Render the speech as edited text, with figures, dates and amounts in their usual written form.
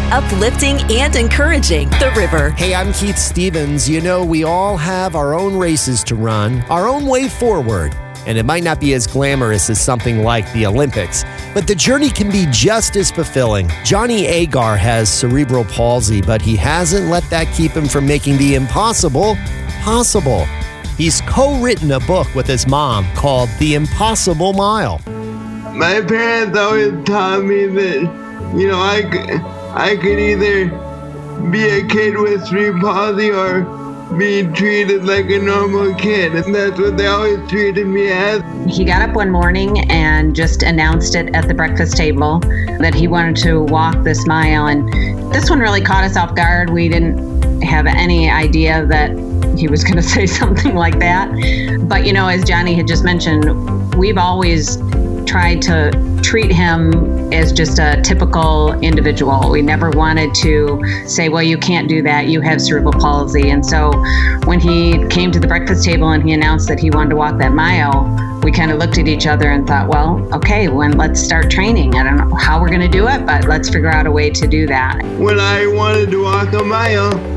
uplifting and encouraging the river. Hey, I'm Keith Stevens. You know, we all have our own races to run, our own way forward. And it might not be as glamorous as something like the Olympics, but the journey can be just as fulfilling. Johnny Agar has cerebral palsy, but he hasn't let that keep him from making the impossible possible. He's co-written a book with his mom called The Impossible Mile. My parents always taught me that, you know, I could either be a kid with cerebral palsy or be treated like a normal kid, and that's what they always treated me as. He got up one morning and just announced it at the breakfast table that he wanted to walk this mile, and this one really caught us off guard. We didn't have any idea that he was going to say something like that. But, you know, as Johnny had just mentioned, we've always tried to treat him as just a typical individual. We never wanted to say, well, you can't do that, you have cerebral palsy. And so when he came to the breakfast table and he announced that he wanted to walk that mile, we kind of looked at each other and thought, well, okay, let's start training. I don't know how we're going to do it, but let's figure out a way to do that. When I wanted to walk a mile,